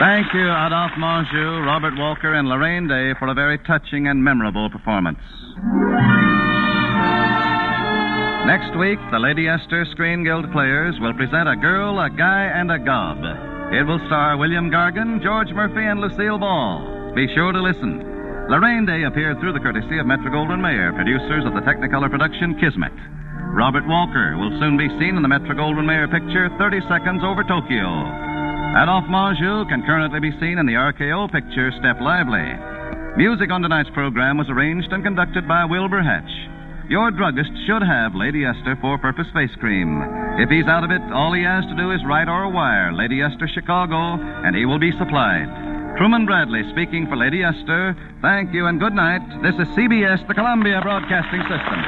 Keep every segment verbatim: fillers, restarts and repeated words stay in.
Thank you, Adolphe Menjou, Robert Walker, and Lorraine Day for a very touching and memorable performance. Next week, the Lady Esther Screen Guild Players will present A Girl, a Guy, and a Gob. It will star William Gargan, George Murphy, and Lucille Ball. Be sure to listen. Lorraine Day appeared through the courtesy of Metro-Goldwyn-Mayer, producers of the Technicolor production Kismet. Robert Walker will soon be seen in the Metro-Goldwyn-Mayer picture thirty Seconds Over Tokyo. Adolphe Menjou can currently be seen in the R K O picture Step Lively. Music on tonight's program was arranged and conducted by Wilbur Hatch. Your druggist should have Lady Esther four-purpose face cream. If he's out of it, all he has to do is write or wire Lady Esther Chicago, and he will be supplied. Truman Bradley speaking for Lady Esther. Thank you and good night. This is C B S, the Columbia Broadcasting System.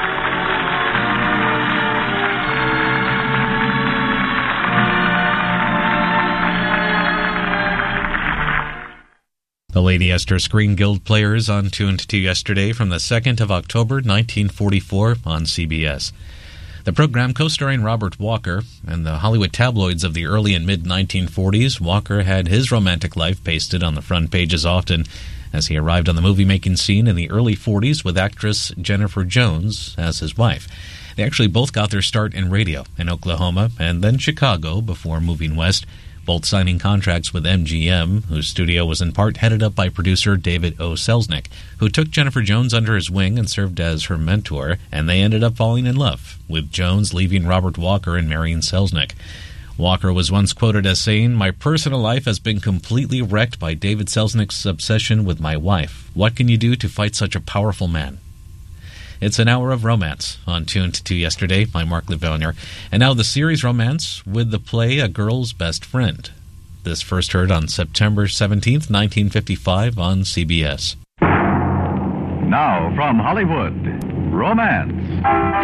The Lady Esther Screen Guild Players on Tuned to Yesterday from the second of October, nineteen forty-four on C B S. The program, co-starring Robert Walker, and the Hollywood tabloids of the early and mid nineteen forties, Walker had his romantic life pasted on the front pages often as he arrived on the movie-making scene in the early forties with actress Jennifer Jones as his wife. They actually both got their start in radio in Oklahoma and then Chicago before moving west, both signing contracts with M G M, whose studio was in part headed up by producer David O. Selznick, who took Jennifer Jones under his wing and served as her mentor, and they ended up falling in love, with Jones leaving Robert Walker and marrying Selznick. Walker was once quoted as saying, "My personal life has been completely wrecked by David Selznick's obsession with my wife. What can you do to fight such a powerful man?" It's an hour of romance on Tuned to Yesterday. I'm Mark Levonier. And now the series Romance with the play A Girl's Best Friend. This first heard on September seventeenth, nineteen fifty-five on C B S. Now from Hollywood, Romance.